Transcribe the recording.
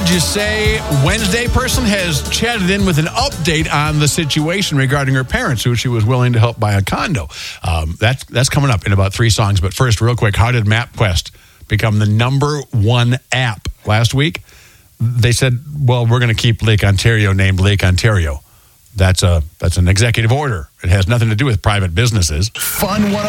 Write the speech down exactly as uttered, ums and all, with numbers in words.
Would you say Wednesday person has chatted in with an update on the situation regarding her parents, who she was willing to help buy a condo? Um, that's that's coming up in about three songs. But first, real quick, how did MapQuest become the number one app last week? They said, well, we're going to keep Lake Ontario named Lake Ontario. That's a that's an executive order. It has nothing to do with private businesses. Fun one.